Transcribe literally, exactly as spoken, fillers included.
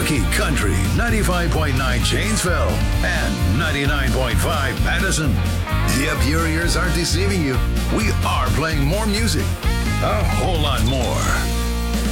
Milwaukee Country, ninety-five point nine Janesville, and ninety-nine point five Madison. Yep, your ears aren't deceiving you. We are playing more music. A whole lot more.